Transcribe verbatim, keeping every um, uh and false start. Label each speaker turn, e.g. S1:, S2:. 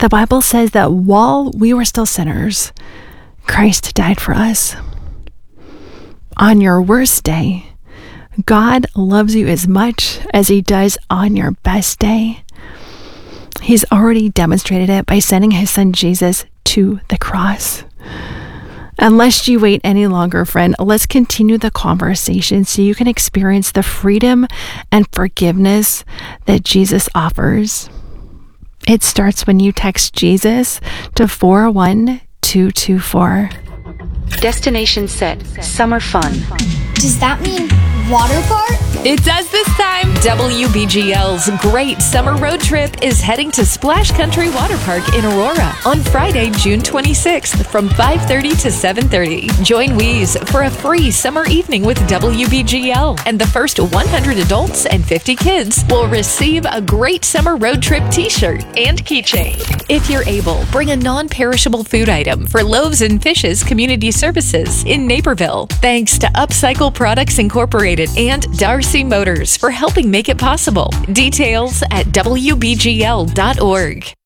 S1: The Bible says that while we were still sinners, Christ died for us. On your worst day, God loves you as much as he does on your best day. He's already demonstrated it by sending his son Jesus to the cross. Unless you wait any longer, friend, let's continue the conversation so you can experience the freedom and forgiveness that Jesus offers. It starts when you text Jesus to four one two two four.
S2: Destination set. Summer fun.
S3: Does that mean water park?
S4: It does this time. W B G L's Great Summer Road Trip is heading to Splash Country Water Park in Aurora on Friday, June twenty-sixth from five thirty to seven thirty. Join Weeze for a free summer evening with W B G L, and the first one hundred adults and fifty kids will receive a Great Summer Road Trip t-shirt and keychain. If you're able, bring a non-perishable food item for Loaves and Fishes Community Services in Naperville. Thanks to Upcycle Products Incorporated and Darcy Motors for helping make it possible. Details at W B G L dot org.